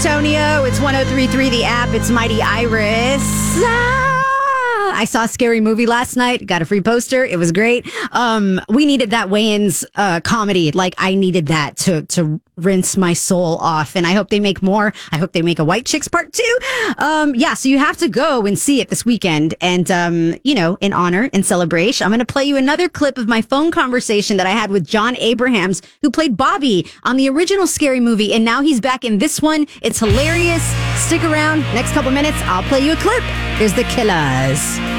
Antonio, it's 103.3 The App. It's Mighty Iris. I saw a scary movie last night. Got a free poster. It was great. We needed that Wayans comedy. Like, I needed that to rinse my soul off. And I hope they make more. I hope they make a White Chicks Part 2. So you have to go and see it this weekend. And, in honor and celebration, I'm going to play you another clip of my phone conversation that I had with John Abrahams, who played Bobby on the original Scary Movie. And now he's back in this one. It's hilarious. Stick around. Next couple minutes, I'll play you a clip. Here's The Killers.